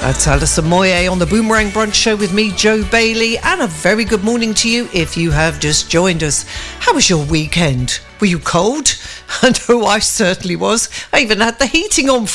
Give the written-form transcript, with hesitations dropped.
That's Alison Moyet on the Boomerang Brunch Show with me, Joe Bailey, and a very good morning to you if you have just joined us. How was your weekend? Were you cold? I know I certainly was. I even had the heating on